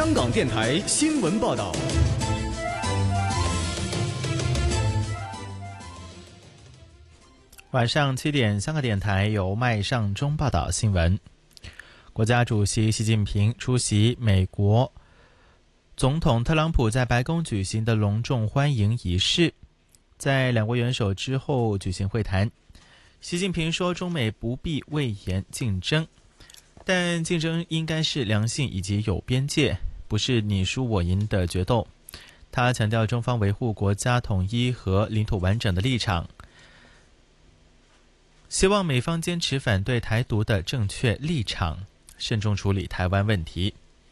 香港电台新闻报道。 晚上7点，香港电台由麦尚中报道新闻。国家主席习近平出席美国总统特朗普在白宫举行的隆重欢迎仪式，在两国元首之后举行会谈。习近平说，中美不必畏严竞争，但竞争应该是良性以及有边界，不是你输我赢的决斗。他强调中方维护国家统一和领土完整的立场，希望美方坚持反对台独的正确立场，慎重处理台湾问题。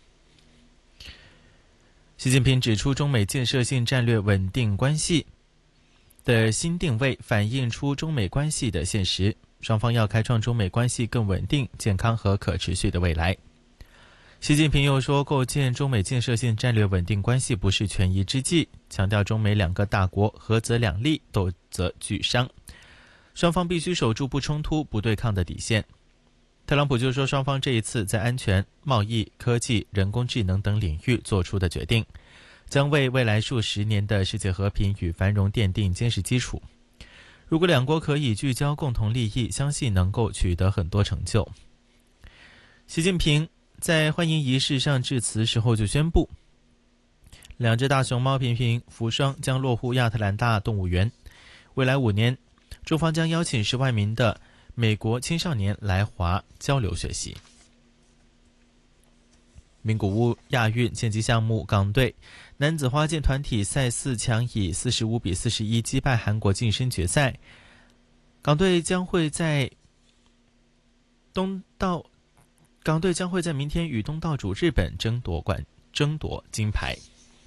习近平指出，中美建设性战略稳定关系的新定位反映出中美关系的现实，双方要开创中美关系更稳定、健康和可持续的未来。习近平又说，构建中美建设性战略稳定关系不是权宜之计，强调中美两个大国合则两利，斗则俱伤，双方必须守住不冲突、不对抗的底线。特朗普就说，双方这一次在安全、贸易、科技、人工智能等领域做出的决定，将为未来数十年的世界和平与繁荣奠定坚实基础。如果两国可以聚焦共同利益，相信能够取得很多成就。习近平在欢迎仪式上致辞时候就宣布，两只大熊猫频频扶霜将落户亚特兰大动物园，未来5年，中方将邀请10万名的美国青少年来华交流学习。名古屋亚运剑击项目港队男子花剑团体赛4强以45-41击败韩国晋升决赛，港队将会在明天与东道主日本争夺金牌。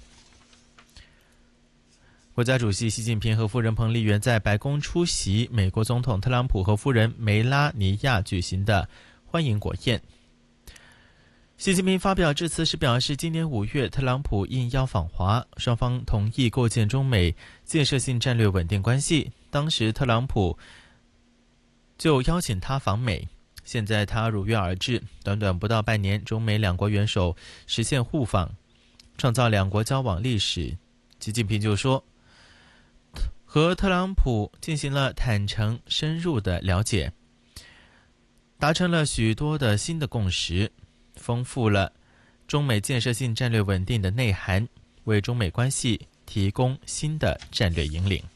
国家主席习近平和夫人彭丽媛在白宫出席美国总统特朗普和夫人梅拉尼亚举行的欢迎国宴。习近平发表致辞时表示，今年5月特朗普应邀访华，双方同意构建中美建设性战略稳定关系，当时特朗普就邀请他访美，现在他如约而至，短短不到半年，中美两国元首实现互访，创造两国交往历史。习近平就说，和特朗普进行了坦诚深入的了解，达成了许多的新的共识，丰富了中美建设性战略稳定的内涵，为中美关系提供新的战略引领。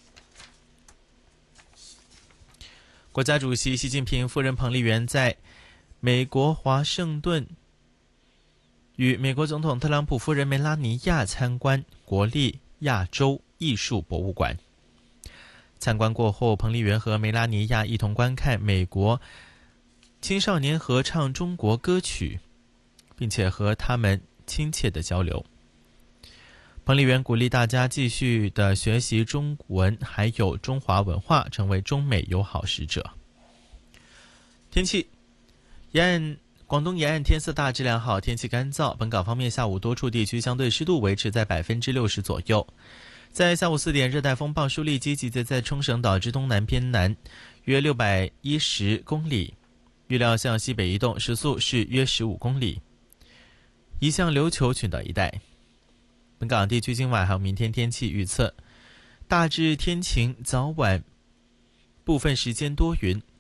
国家主席习近平夫人彭丽媛在美国华盛顿与美国总统特朗普夫人梅拉尼亚参观国立亚洲艺术博物馆。参观过后，彭丽媛和梅拉尼亚一同观看美国青少年合唱中国歌曲，并且和他们亲切的交流。彭丽媛鼓励大家继续的学习中文还有中华文化，成为中美友好使者。天气，广东沿岸天色大致良好，天气干燥。本港方面，下午多处地区相对湿度维持在60%左右。在下午4点，热带风暴舒力基集结在冲绳岛之东南偏南约610公里，预料向西北移动，时速是约15公里，移向琉球群岛一带。本港地区今晚还有明天天气预测，大致天晴，早晚部分时间多云，